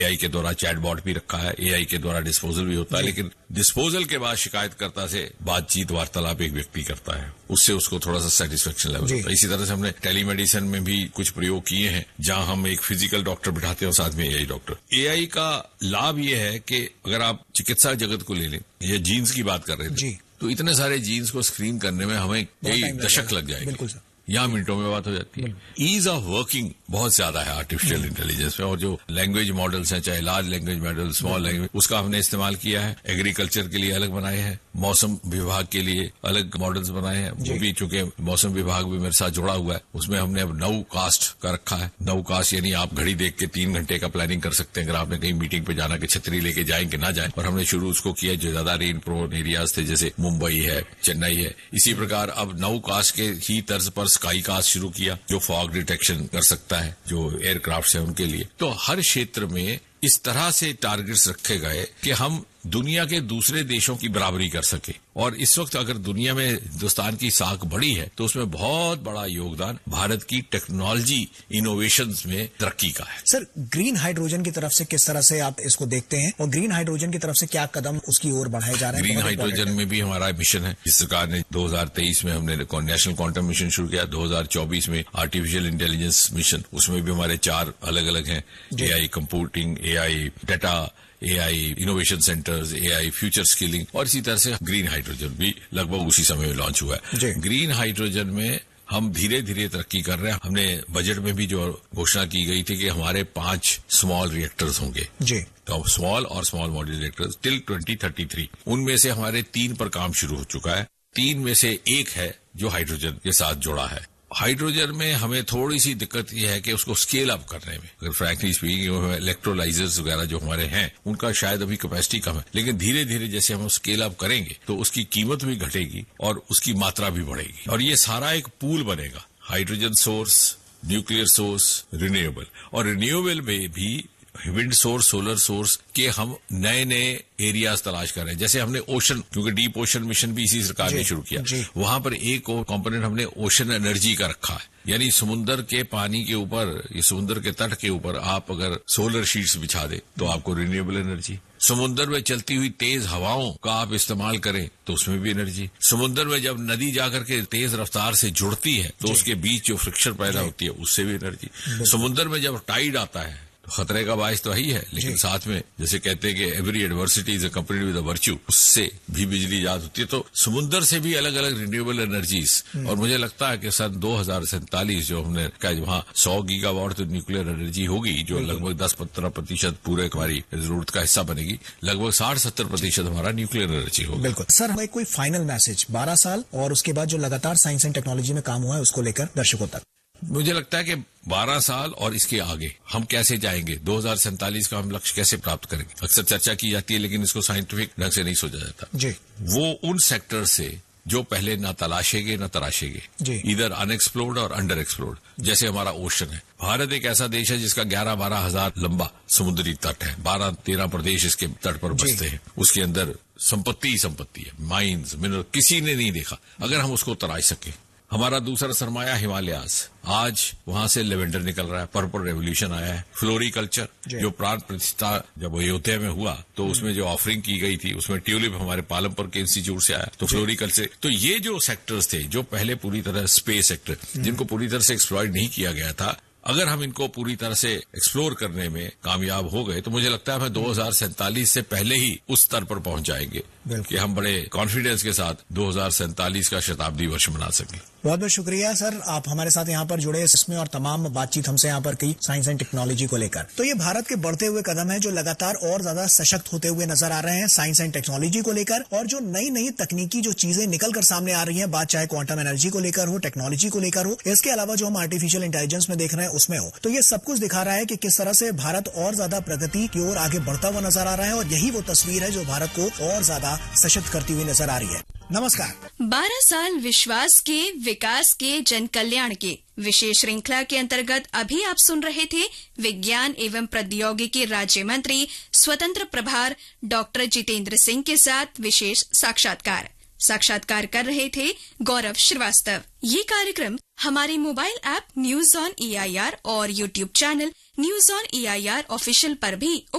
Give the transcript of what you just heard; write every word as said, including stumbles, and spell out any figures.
AI के द्वारा chatbot भी रखा है, एआई के द्वारा डिस्पोजल भी होता है, लेकिन डिस्पोजल के बाद शिकायतकर्ता से बातचीत वार्तालाप एक व्यक्ति करता है, उससे उसको थोड़ा सा सेटिस्फेक्शन लेवल होता है। इसी तरह से हमने टेलीमेडिसिन में भी कुछ प्रयोग किए हैं, जहां हम एक फिजिकल डॉक्टर बिठाते हैं और साथ में एआई डॉक्टर। एआई का लाभ ये है कि अगर आप चिकित्सा जगत को ले लें, या जीन्स की बात कर रहे थे, तो इतने सारे जीन्स को स्क्रीन करने में हमें कई दशक लग जाएंगे। बिल्कुल सर, यहाँ मिनटों में बात हो जाती है। ईज ऑफ वर्किंग बहुत ज्यादा है आर्टिफिशियल इंटेलिजेंस में, और जो लैंग्वेज मॉडल्स हैं, चाहे large language model, small language, उसका हमने इस्तेमाल किया है। एग्रीकल्चर के लिए अलग बनाए हैं, मौसम विभाग के लिए अलग मॉडल्स बनाए हैं, वो भी चूंकि मौसम विभाग भी मेरे साथ जुड़ा हुआ है, उसमें हमने अब नौ कास्ट का रखा है। नौ कास्ट यानी आप घड़ी देख के तीन घंटे का प्लानिंग कर सकते हैं, अगर आपने कहीं मीटिंग पे जाना कि छतरी लेके जाएं कि ना जाएं। और हमने शुरू उसको किया जो ज्यादा रेन प्रोन एरियाज थे, जैसे मुंबई है, चेन्नई है। इसी प्रकार अब नौ कास्ट के ही तर्ज पर स्काई कास्ट शुरू किया, जो फॉग डिटेक्शन कर सकता है, जो एयरक्राफ्ट है उनके लिए। तो हर क्षेत्र में इस तरह से टारगेट्स रखे गए कि हम दुनिया के दूसरे देशों की बराबरी कर सके। और इस वक्त अगर दुनिया में हिंदुस्तान की साख बढ़ी है, तो उसमें बहुत बड़ा योगदान भारत की टेक्नोलॉजी इनोवेशंस में तरक्की का है। सर, ग्रीन हाइड्रोजन की तरफ से किस तरह से आप इसको देखते हैं, और ग्रीन हाइड्रोजन की तरफ से क्या कदम उसकी ओर बढ़ाए जा रहे हैं? ग्रीन हाइड्रोजन में भी हमारा मिशन है। इस सरकार ने दो हजार तेईस में हमने नेशनल क्वांटम मिशन शुरू किया, दो हजार चौबीस में आर्टिफिशियल इंटेलिजेंस मिशन, उसमें भी हमारे चार अलग अलग हैं, AI computing, AI data, AI innovation centres, AI future skilling, और इसी तरह से ग्रीन हाइड्रोजन भी लगभग उसी समय में लॉन्च हुआ है। ग्रीन हाइड्रोजन में हम धीरे धीरे तरक्की कर रहे हैं। हमने बजट में भी जो घोषणा की गई थी कि हमारे पांच स्मॉल रिएक्टर्स होंगे, जी, तो स्मॉल और small modular reactors till twenty thirty three. उनमें से हमारे तीन पर काम शुरू हो चुका है, तीन में से एक है जो हाइड्रोजन के साथ जुड़ा है। हाइड्रोजन में हमें थोड़ी सी दिक्कत यह है कि उसको स्केल अप करने में, अगर फ्रैंकली स्पीकिंग इलेक्ट्रोलाइजर्स वगैरह जो हमारे हैं, उनका शायद अभी कैपेसिटी कम है, लेकिन धीरे धीरे जैसे हम स्केल अप करेंगे तो उसकी कीमत भी घटेगी और उसकी मात्रा भी बढ़ेगी, और ये सारा एक पूल बनेगा, hydrogen source, nuclear source, renewable. और रिन्यूएबल में भी विंड सोर्स, सोलर सोर्स के हम नए नए एरियाज तलाश कर रहे हैं। जैसे हमने ओशन, क्योंकि डीप ओशन मिशन भी इसी सरकार ने शुरू किया, वहां पर एक कंपोनेंट हमने ओशन एनर्जी का रखा है, यानी समुद्र के पानी के ऊपर, ये समुद्र के तट के ऊपर आप अगर सोलर शीट्स बिछा दे तो आपको रिन्यूएबल एनर्जी। समुद्र में चलती हुई तेज हवाओं का आप इस्तेमाल करें तो उसमें भी एनर्जी। समुद्र में जब नदी जाकर के तेज रफ्तार से जुड़ती है तो उसके बीच जो फ्रिक्शन पैदा होती है, उससे भी एनर्जी। समुद्र में जब टाइड आता है तो खतरे का बायस तो ही है, लेकिन साथ में जैसे कहते हैं कि every adversity is accompanied with a virtue, उससे भी बिजली ईजाद होती है। तो समुद्र से भी अलग अलग रिन्यूएबल एनर्जीज, और मुझे लगता है कि सन दो हजार सैंतालीस जो हमने कहा, वहां सौ गीगावाट तो न्यूक्लियर एनर्जी होगी, जो लगभग दस पंद्रह प्रतिशत पूरे हमारी जरूरत का हिस्सा बनेगी, लगभग साठ सत्तर प्रतिशत हमारा न्यूक्लियर एनर्जी होगा। बिल्कुल सर, हमें कोई फाइनल मैसेज बारह साल और उसके बाद जो लगातार साइंस एंड टेक्नोलॉजी में काम हुआ है उसको लेकर दर्शकों तक? मुझे लगता है कि बारह साल और इसके आगे हम कैसे जाएंगे, दो हजार सैंतालीस का हम लक्ष्य कैसे प्राप्त करेंगे। अक्सर चर्चा की जाती है, लेकिन इसको साइंटिफिक ढंग से नहीं सोचा जाता। जी। वो उन सेक्टर से जो पहले न तलाशेंगे न तराशेंगे, इधर अनएक्सप्लोर्ड और अंडर एक्सप्लोर्ड, जैसे हमारा ओशन है। भारत एक ऐसा देश है जिसका ग्यारह बारह हजार लंबा समुद्री तट है, बारह तेरह प्रदेश इसके तट पर बसते हैं। उसके अंदर संपत्ति ही संपत्ति है, माइंस, मिनरल, किसी ने नहीं देखा। अगर हम उसको तराश सके। हमारा दूसरा सरमाया हिमालयाज, आज वहां से लेवेंडर निकल रहा है, पर्पल रेवोल्यूशन आया है। फ्लोरिकल्चर, जो प्राण प्रतिष्ठा जब अयोध्या में हुआ तो उसमें जो ऑफरिंग की गई थी, उसमें ट्यूलिप हमारे पालमपुर के इंस्टीट्यूट से आया, तो फ्लोरिकल्चर। तो ये जो सेक्टर्स थे जो पहले पूरी तरह स्पेस सेक्टर, जिनको पूरी तरह से एक्सप्लॉइट नहीं किया गया था, अगर हम इनको पूरी तरह से एक्सप्लोर करने में कामयाब हो गए तो मुझे लगता है हमें दो हजार सैंतालीस से पहले ही उस स्तर पर पहुंच जाएंगे कि हम बड़े कॉन्फिडेंस के साथ दो हजार सैंतालीस का शताब्दी वर्ष मना सकें। बहुत बहुत शुक्रिया सर, आप हमारे साथ यहाँ पर जुड़े इसमें और तमाम बातचीत हमसे यहाँ पर की साइंस एंड टेक्नोलॉजी को लेकर। तो ये भारत के बढ़ते हुए कदम है जो लगातार और ज्यादा सशक्त होते हुए नजर आ रहे हैं साइंस एंड टेक्नोलॉजी को लेकर, और जो नई नई तकनीकी जो चीजें निकल कर सामने आ रही हैं, बात चाहे क्वांटम एनर्जी को लेकर हो, टेक्नोलॉजी को लेकर हो, इसके अलावा जो हम आर्टिफिशियल इंटेलिजेंस में देख रहे हैं उसमें हो, तो ये सब कुछ दिखा रहा है कि किस तरह से भारत और ज्यादा प्रगति की ओर आगे बढ़ता हुआ नजर आ रहा है, और यही वो तस्वीर है जो भारत को और ज्यादा सशक्त करती हुई नजर आ रही है। नमस्कार। बारह साल विश्वास के, विकास के, जन कल्याण के विशेष श्रृंखला के अंतर्गत अभी आप सुन रहे थे विज्ञान एवं प्रौद्योगिकी राज्य मंत्री स्वतंत्र प्रभार डॉक्टर जितेंद्र सिंह के साथ विशेष साक्षात्कार। साक्षात्कार कर रहे थे गौरव श्रीवास्तव। ये कार्यक्रम हमारे mobile app news on A I R और YouTube channel news on A I R official पर भी